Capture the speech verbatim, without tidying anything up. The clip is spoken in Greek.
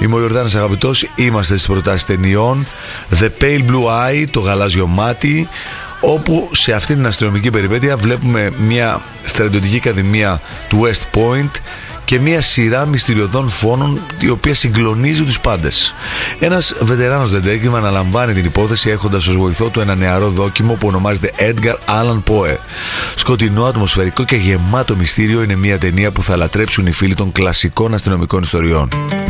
Είμαι ο Ιορδάνης Αγαπητός, είμαστε στις προτάσεις ταινιών. The Pale Blue Eye, το γαλάζιο μάτι, όπου σε αυτήν την αστυνομική περιπέτεια βλέπουμε μια στρατιωτική ακαδημία του West Point και μια σειρά μυστηριωδών φόνων η οποία συγκλονίζει τους πάντες. Ένας βετεράνος detective αναλαμβάνει την υπόθεση έχοντας ως βοηθό του ένα νεαρό δόκιμο που ονομάζεται Edgar Allan Poe. Σκοτεινό, ατμοσφαιρικό και γεμάτο μυστήριο, είναι μια ταινία που θα λατρέψουν οι φίλοι των κλασικών αστυνομικών ιστοριών.